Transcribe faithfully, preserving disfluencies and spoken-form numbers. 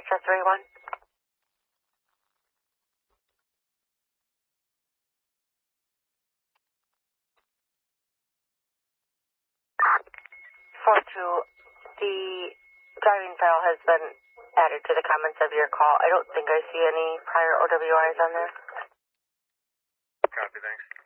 Delta three one. four two, the driving file has been added to the comments of your call. I don't think I see any prior O W Is on there. Copy, thanks.